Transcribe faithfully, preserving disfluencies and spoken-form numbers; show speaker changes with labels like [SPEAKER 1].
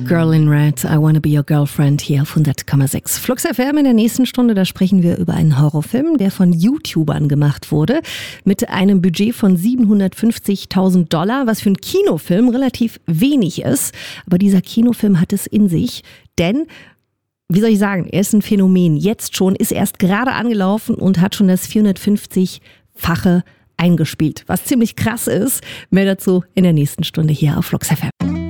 [SPEAKER 1] Girl in Red, I Wanna Be Your Girlfriend hier auf hundert Komma sechs. Flux F M in der nächsten Stunde, da sprechen wir über einen Horrorfilm, der von YouTubern gemacht wurde, mit einem Budget von siebenhundertfünfzigtausend Dollar, was für einen Kinofilm relativ wenig ist. Aber dieser Kinofilm hat es in sich, denn, wie soll ich sagen, er ist ein Phänomen. Jetzt schon, ist erst gerade angelaufen und hat schon das vierhundertfünfzig-fache eingespielt, was ziemlich krass ist. Mehr dazu in der nächsten Stunde hier auf Flux F M.